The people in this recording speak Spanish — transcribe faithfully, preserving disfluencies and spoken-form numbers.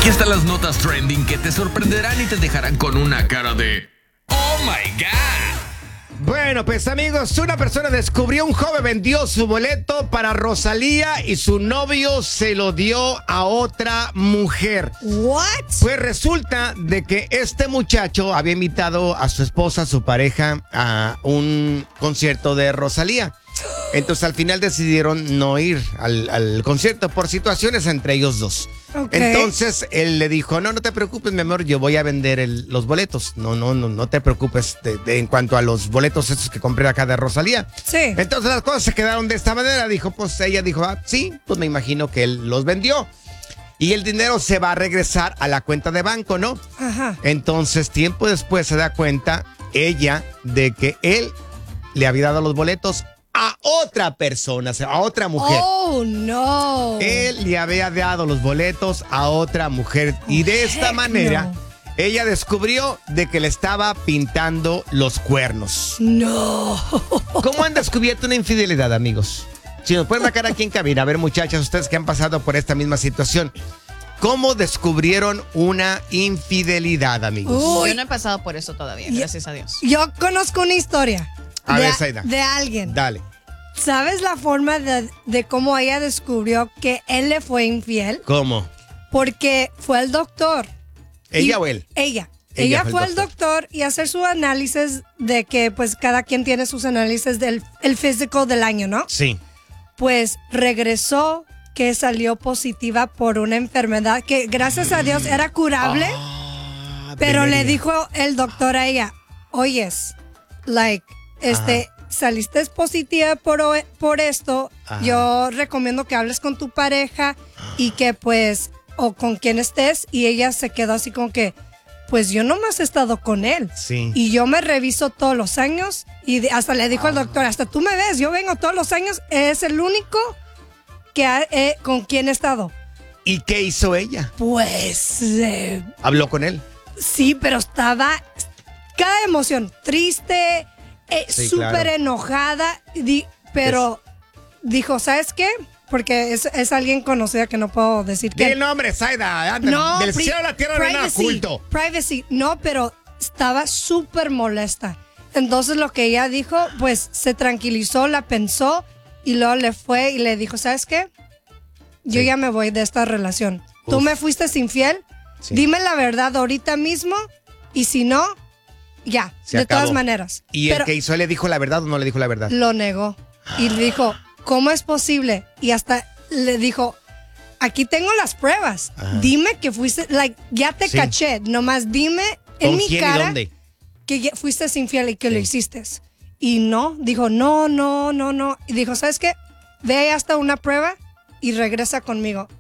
Aquí están las notas trending que te sorprenderán y te dejarán con una cara de ¡Oh my God! Bueno, pues amigos, una persona descubrió, un joven vendió su boleto para Rosalía y su novio se lo dio a otra mujer. What? Pues resulta de que este muchacho había invitado a su esposa, a su pareja, a un concierto de Rosalía. Entonces al final decidieron no ir al, al concierto por situaciones entre ellos dos. Okay. Entonces él le dijo, no, no te preocupes, mi amor, yo voy a vender el, los boletos. No, no, no, no te preocupes de, de, en cuanto a los boletos esos que compré acá de Rosalía. Sí. Entonces las cosas se quedaron de esta manera. Dijo, pues ella dijo, ah, sí, pues me imagino que él los vendió. Y el dinero se va a regresar a la cuenta de banco, ¿no? Ajá. Entonces tiempo después se da cuenta ella de que él le había dado los boletos a otra persona, a otra mujer. Oh, no. Él le había dado los boletos a otra mujer. Y de esta Heck manera, no. ella descubrió de que le estaba pintando los cuernos. No. ¿Cómo han descubierto una infidelidad, amigos? Si nos pueden marcar aquí en cabina, a ver, muchachas, ustedes que han pasado por esta misma situación. ¿Cómo descubrieron una infidelidad, amigos? Uy. Yo no he pasado por eso todavía, gracias a Dios. Yo conozco una historia. A de, ver, Zaida. de alguien. Dale. ¿Sabes la forma de, de cómo ella descubrió que él le fue infiel? ¿Cómo? Porque fue al doctor. ¿Ella Y- o él? Ella. Ella Ella, fue fue al al doctor y hacer su análisis de que pues cada quien tiene sus análisis del el físico del año, ¿no? Sí. Pues regresó que salió positiva por una enfermedad que gracias a Dios era curable, Ah, pero le veneria. dijo el doctor a ella, oyes, like, este, saliste positiva por, o- por esto, Ajá. yo recomiendo que hables con tu pareja y que pues, o con quien estés, y ella se quedó así como que, pues yo nomás he estado con él. Sí. Y yo me reviso todos los años y de- hasta le dijo al doctor, hasta tú me ves, yo vengo todos los años, es el único que ha- eh, con quien he estado. ¿Y qué hizo ella? Pues eh, ¿Habló con él? sí, pero estaba cada emoción, triste, eh, Sí, súper claro. enojada, di- pero dijo, ¿sabes qué? Porque es, es alguien conocida que no puedo decir Di que... el nombre, Zaida. anda, No, del pri- cielo a la tierra no hay nada privacy, oculto. Privacy, no, pero estaba súper molesta. Entonces lo que ella dijo, pues se tranquilizó, la pensó y luego le fue y le dijo, ¿sabes qué? Yo Sí. ya me voy de esta relación. Tú Uf. me fuiste infiel, Sí. dime la verdad ahorita mismo y si no, ya, Se de acabó. todas maneras. ¿Y Pero el que hizo le dijo la verdad o no le dijo la verdad? lo negó y le dijo, ¿cómo es posible? Y hasta le dijo, aquí tengo las pruebas. Ajá. Dime que fuiste, like, ya te Sí. caché, nomás dime en ¿Con mi quién y cara dónde? que ya fuiste infiel y que Sí. lo hiciste. Y no, dijo, no, no, no, no. Y dijo, ¿sabes qué? Ve hasta una prueba y regresa conmigo.